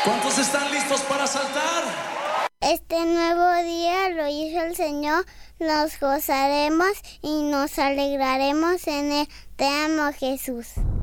¿Cuántos están listos para saltar? Este nuevo día lo hizo el Señor, nos gozaremos y nos alegraremos en Él. Te amo, Jesús.